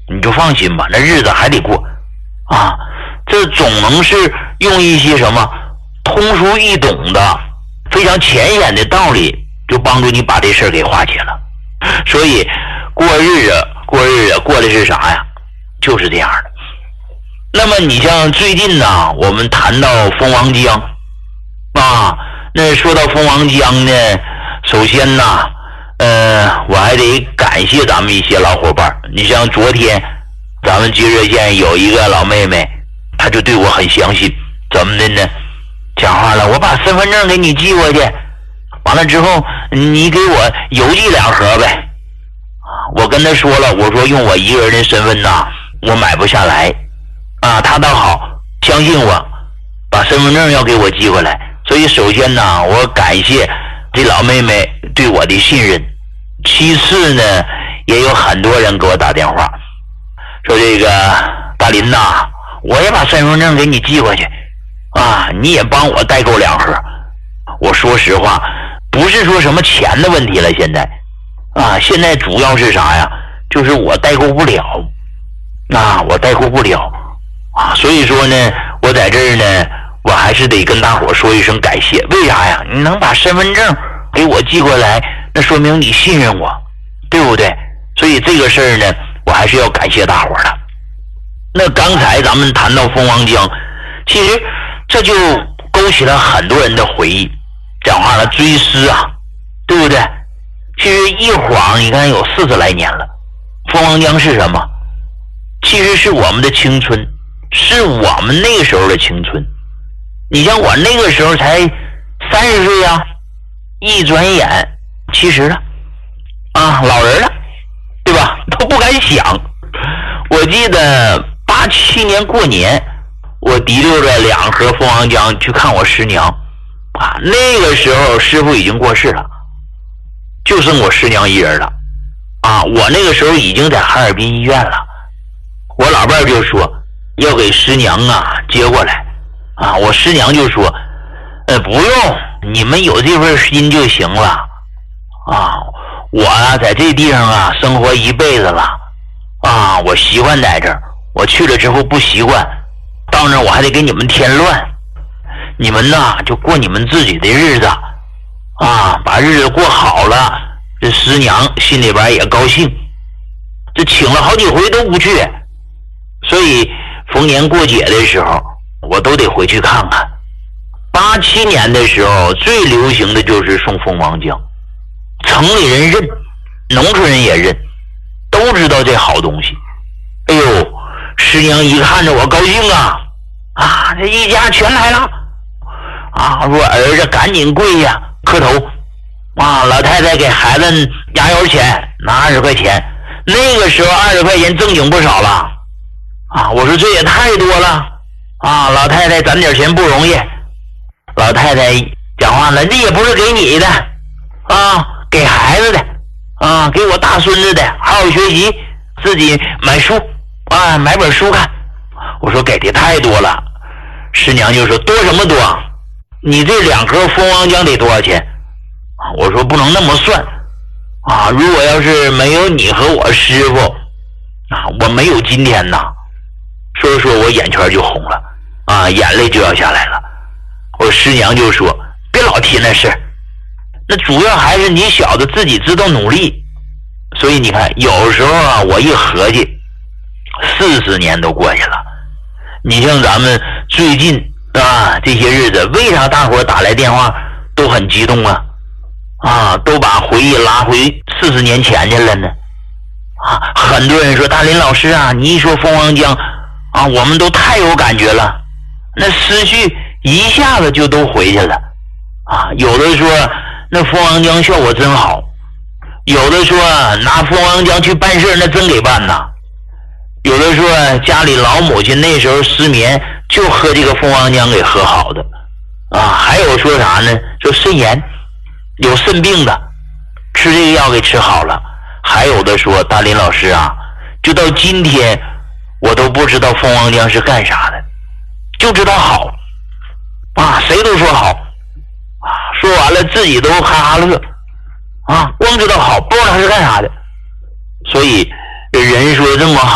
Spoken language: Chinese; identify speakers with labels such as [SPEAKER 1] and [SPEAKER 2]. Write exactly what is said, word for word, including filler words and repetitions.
[SPEAKER 1] 你就放心吧，那日子还得过啊。这总能是用一些什么通俗易懂的非常浅显的道理，就帮助你把这事儿给化解了。所以过日子过日子过的是啥呀？就是这样的。那么你像最近呢，我们谈到蜂王浆啊，那说到蜂王浆呢，首先呢呃，我还得感谢咱们一些老伙伴。你像昨天咱们接热线有一个老妹妹，她就对我很相信，怎么的呢？讲话了，我把身份证给你寄过去，完了之后你给我邮寄两盒呗。我跟她说了，我说用我一个人的身份呐，我买不下来啊。她倒好，相信我，把身份证要给我寄过来。所以首先呢，我感谢这老妹妹对我的信任。其次呢，也有很多人给我打电话说，这个大林呐，我也把身份证给你寄过去啊，你也帮我代购两盒。我说实话，不是说什么钱的问题了，现在啊，现在主要是啥呀？就是我代购不了啊，我代购不了啊，所以说呢，我在这儿呢，我还是得跟大伙说一声感谢。为啥呀？你能把身份证给我寄过来，那说明你信任我，对不对？所以这个事儿呢，我还是要感谢大伙的。那刚才咱们谈到蜂王浆，其实这就勾起了很多人的回忆，讲话了追思啊，对不对？其实一晃你看有四十来年了。蜂王浆是什么？其实是我们的青春，是我们那个时候的青春。你像我那个时候才三十岁啊，一转眼七十了啊，老人了，对吧？都不敢想。我记得八七年过年，我提溜着两盒蜂王浆去看我师娘啊。那个时候师傅已经过世了，就剩我师娘一人了啊。我那个时候已经在哈尔滨医院了，我老伴就说要给师娘啊接过来啊。我师娘就说呃不用，你们有这份心就行了啊。我啊在这地方啊生活一辈子了啊，我习惯在这儿，我去了之后不习惯，到那儿我还得给你们添乱，你们呐就过你们自己的日子啊，把日子过好了，这师娘心里边也高兴。这请了好几回都不去，所以逢年过节的时候我都得回去看看。八七年的时候最流行的就是送蜂王浆，城里人认，农村人也认，都知道这好东西。哎呦，师娘一看着我高兴啊啊，这一家全来了啊！说儿子赶紧跪下磕头啊！老太太给孩子压腰钱，拿二十块钱，那个时候二十块钱正经不少了啊！我说这也太多了啊！老太太攒点钱不容易。老太太讲话了，这也不是给你的啊，给孩子的啊，给我大孙子的，好好学习，自己买书啊，买本书看。我说给的太多了。师娘就说多什么多？你这两盒蜂王浆得多少钱？我说不能那么算啊，如果要是没有你和我师傅啊，我没有今天呐。说说我眼圈就红了啊，眼泪就要下来了。我师娘就说别老提那事，那主要还是你小子自己知道努力。所以你看有时候啊，我一合计四十年都过去了。你像咱们最近啊这些日子，为啥大伙打来电话都很激动啊啊，都把回忆拉回四十年前去了呢啊。很多人说大林老师啊，你一说蜂王浆啊，我们都太有感觉了，那思绪一下子就都回去了啊。有的说那蜂王浆效果真好，有的说拿蜂王浆去办事那真给办呐，有的说家里老母亲那时候失眠就喝这个蜂王浆给喝好的啊。还有说啥呢？说肾炎有肾病的吃这个药给吃好了。还有的说大林老师啊，就到今天我都不知道蜂王浆是干啥的，就知道好啊，谁都说好啊，说完了自己都哈哈乐啊，光知道好，不知道它是干啥的。所以人说这么好